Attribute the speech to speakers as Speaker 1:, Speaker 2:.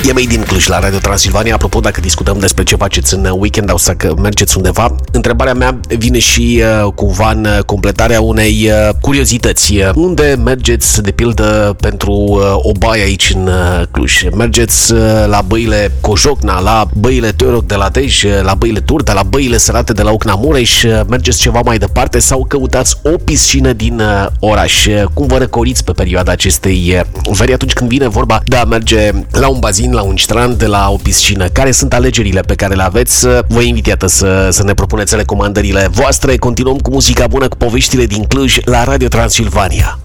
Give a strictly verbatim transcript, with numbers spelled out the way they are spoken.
Speaker 1: E Made in Cluj la Radio Transilvania. Apropo, dacă discutăm despre ce faceți în weekend sau să mergeți undeva, întrebarea mea vine și uh, cumva în completarea unei uh, curiozități. Unde mergeți, de pildă, pentru uh, o baie aici în uh, Cluj? Mergeți uh, la băile Cojocna, la băile Teoroc de la Dej, la băile Turda, la băile Sărate de la Ocna Mureș? Mergeți ceva mai departe sau căutați o piscină din uh, oraș? Cum vă răcoriți pe perioada acestei veri atunci când vine vorba de a merge la un bazin, la un strand, de la o piscină? Care sunt alegerile pe care le aveți? Vă invit, iată, să, să ne propuneți recomandările voastre. Continuăm cu muzica bună, cu poveștile din Cluj la Radio Transilvania.